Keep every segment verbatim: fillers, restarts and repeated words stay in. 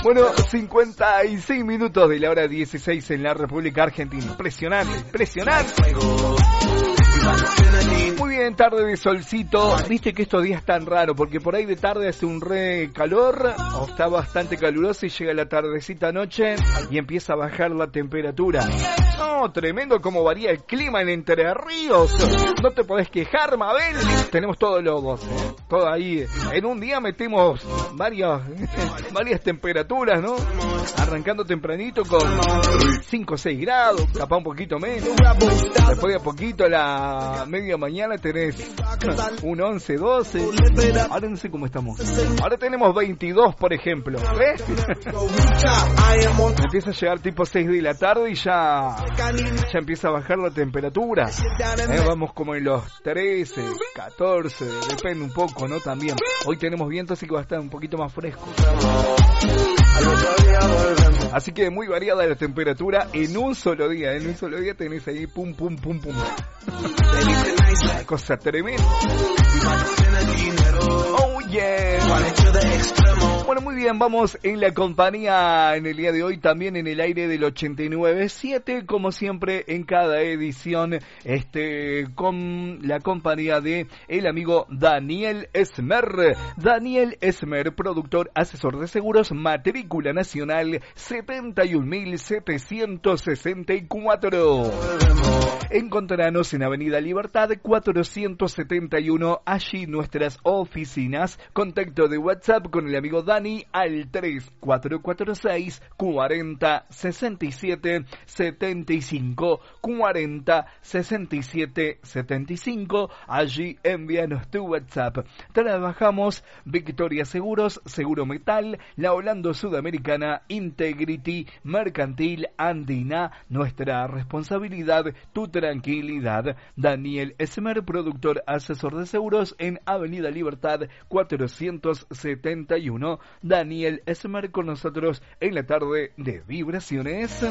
Bueno, cincuenta y seis minutos de la hora dieciséis en la República Argentina. Impresionante, impresionante. Muy bien, tarde de solcito. Viste que estos días están raros porque por ahí de tarde hace un re calor o está bastante caluroso y llega la tardecita noche y empieza a bajar la temperatura. No, tremendo como varía el clima en Entre Ríos. No te podés quejar, Mabel. Tenemos todos lobos, ¿eh? Todo ahí. En un día metemos varias, varias temperaturas, ¿no? Arrancando tempranito con cinco o seis grados, capaz un poquito menos. Después de a poquito la media mañana tenés un once, doce. Ahora no sé cómo estamos. Ahora tenemos veintidós, por ejemplo. ¿Ves? Empieza a llegar tipo seis de la tarde y ya, ya empieza a bajar la temperatura. ¿Eh? Vamos como en los trece, catorce, depende un poco, ¿no? También. Hoy tenemos viento, así que va a estar un poquito más fresco. Así que muy variada la temperatura en un solo día. En un solo día tenés ahí pum, pum, pum, pum. Una cosa tremenda. Oh yeah. Bueno, muy bien, vamos en la compañía en el día de hoy, también en el aire del ochenta y nueve punto siete, como siempre en cada edición, este, con la compañía de el amigo Daniel Esmer. Daniel Esmer, productor, asesor de seguros, matrícula nacional setenta y un mil setecientos sesenta y cuatro. Encontranos en Avenida Libertad cuatrocientos setenta y uno, allí nuestras oficinas. Contacto de WhatsApp con el amigo Dani al tres cuatro cuatro seis, cuarenta, sesenta y siete, setenta y cinco, cuarenta, sesenta y siete, setenta y cinco. Allí envíanos tu WhatsApp. Trabajamos Victoria Seguros, Seguro Metal, La Holando Sudamericana, Integrity, Mercantil Andina. Nuestra responsabilidad, tu tranquilidad. Daniel Esmer, productor, asesor de seguros en Avenida Libertad cuatrocientos setenta y uno. Daniel Esmer con nosotros en la tarde de Vibraciones.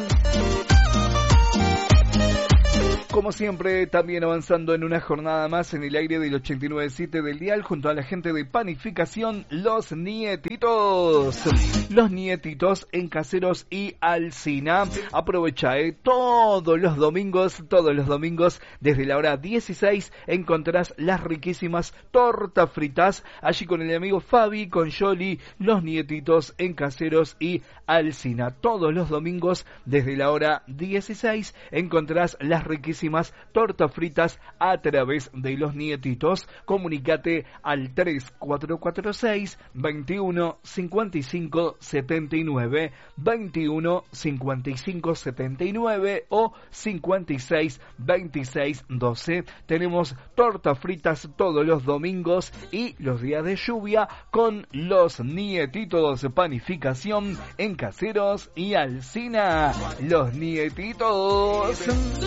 Como siempre, también avanzando en una jornada más en el aire del ochenta y nueve punto siete del dial, junto a la gente de Panificación Los Nietitos. Los Nietitos en Caseros y Alsina. Aprovecha, eh, todos los domingos, todos los domingos, desde la hora dieciséis, encontrarás las riquísimas tortas fritas, allí con el amigo Fabi, con Yoli, Los Nietitos en Caseros y Alsina. Todos los domingos, desde la hora dieciséis, encontrarás las riquísimas tortas fritas a través de Los Nietitos. Comunícate al tres cuatro cuatro seis, veintiuno, cincuenta y cinco, setenta y nueve, veintiuno, cincuenta y cinco, setenta y nueve o cincuenta y seis, veintiséis, doce. Tenemos tortas fritas todos los domingos y los días de lluvia con Los Nietitos. Panificación en Caseros y Alsina. Los Nietitos.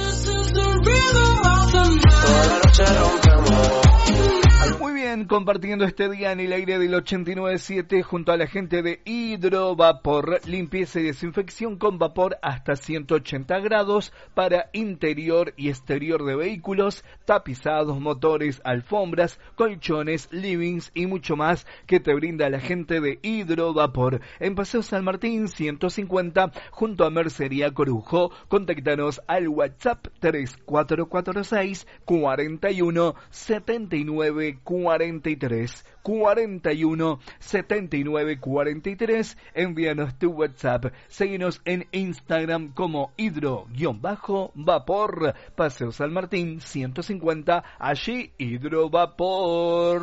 Muy bien, compartiendo este día en el aire del ochenta y nueve punto siete junto a la gente de Hidrovapor, limpieza y desinfección con vapor hasta ciento ochenta grados para interior y exterior de vehículos, tapizados, motores, alfombras, colchones, livings y mucho más que te brinda la gente de Hidrovapor. En Paseo San Martín ciento cincuenta junto a Mercería Corujo. Contáctanos al WhatsApp tres cuatro cuatro seis, cuarenta y uno, setenta y nueve, cuarenta y tres. cuarenta y uno, setenta y nueve, cuarenta y tres. Envíanos tu WhatsApp. Síguenos en Instagram como hidro-vapor. Paseo San Martín ciento cincuenta. Allí Hidrovapor.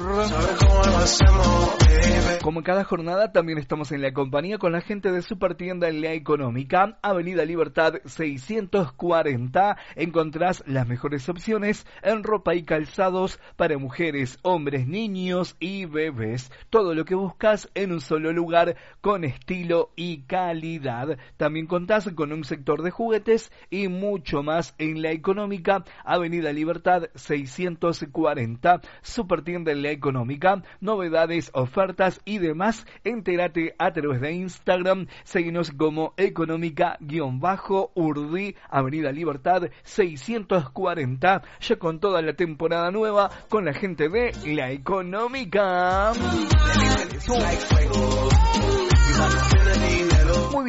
Como en cada jornada, también estamos en la compañía con la gente de Supertienda en La Económica, Avenida Libertad seiscientos cuarenta. Encontrás las mejores opciones en ropa y calzados para mujeres, hombres, niños y bebés. Todo lo que buscas en un solo lugar con estilo y calidad. También contás con un sector de juguetes y mucho más en La Económica, Avenida Libertad seiscientos cuarenta. Supertienda en La Económica, novedades, ofertas y demás. Entérate a través de Instagram. Seguinos como económica-urdi, Avenida Libertad seiscientos cuarenta. Ya con toda la temporada nueva con la gente de La Económica.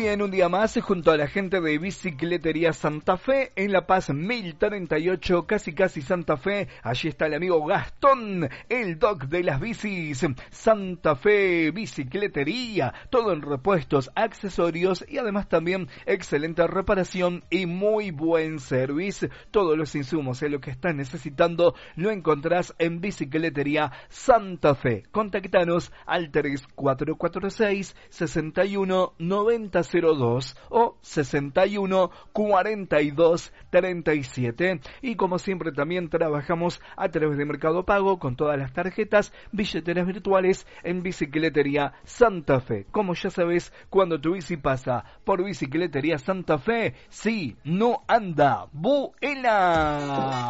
Muy bien, un día más junto a la gente de Bicicletería Santa Fe en La Paz mil treinta y ocho, casi casi Santa Fe. Allí está el amigo Gastón, el doc de las bicis. Santa Fe Bicicletería, todo en repuestos, accesorios y además también excelente reparación y muy buen servicio. Todos los insumos en lo que estás necesitando lo encontrás en Bicicletería Santa Fe. Contactanos al tres cuatro cuatro seis, seis uno nueve cero dos o sesenta y uno cuarenta y dos treinta y siete. Y como siempre también trabajamos a través de Mercado Pago con todas las tarjetas, billeteras virtuales en Bicicletería Santa Fe. Como ya sabes, cuando tu bici pasa por Bicicletería Santa Fe, sí, no anda, vuela.